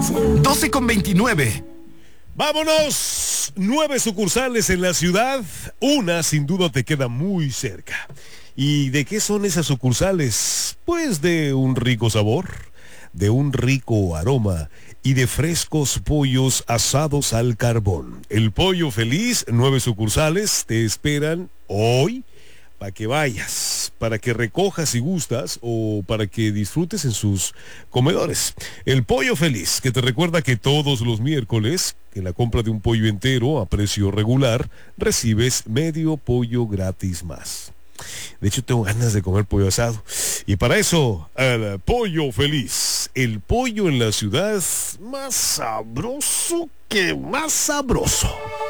12:29. ¡Vámonos! 9 sucursales en la ciudad. Una sin duda te queda muy cerca. ¿Y de qué son esas sucursales? Pues de un rico sabor, de un rico aroma y de frescos pollos asados al carbón. El Pollo Feliz, 9 sucursales te esperan hoy para que vayas, para que recojas si gustas o para que disfrutes en sus comedores. El Pollo Feliz, que te recuerda que todos los miércoles, en la compra de un pollo entero a precio regular, recibes medio pollo gratis más. De hecho, tengo ganas de comer pollo asado. Y para eso, el Pollo Feliz. El pollo en la ciudad más sabroso que más sabroso.